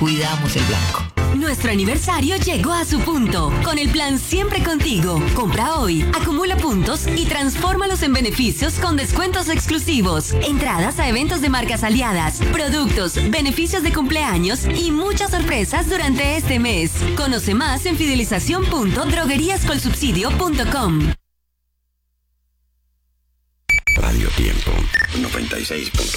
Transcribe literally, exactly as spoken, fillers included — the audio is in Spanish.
cuidamos el blanco. Nuestro aniversario llegó a su punto. Con el plan Siempre Contigo. Compra hoy, acumula puntos y transfórmalos en beneficios con descuentos exclusivos. Entradas a eventos de marcas aliadas, productos, beneficios de cumpleaños y muchas sorpresas durante este mes. Conoce más en fidelización punto droguerías colsubsidio punto com. Radio Tiempo noventa y seis punto